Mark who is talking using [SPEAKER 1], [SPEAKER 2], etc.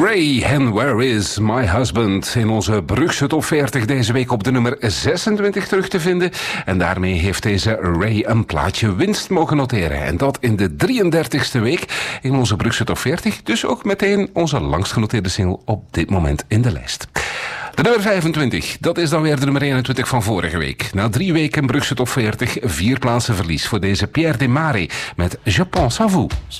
[SPEAKER 1] Ray and Where is My Husband? In onze Brugse Top 40 deze week op de nummer 26 terug te vinden. En daarmee heeft deze Ray een plaatje winst mogen noteren. En dat in de 33ste week in onze Brugse Top 40. Dus ook meteen onze langst genoteerde single op dit moment in de lijst. De nummer 25, dat is dan weer de nummer 21 van vorige week. Na 3 weken Brugse Top 40, 4 plaatsen verlies voor deze Pierre Demare met Je pense à vous.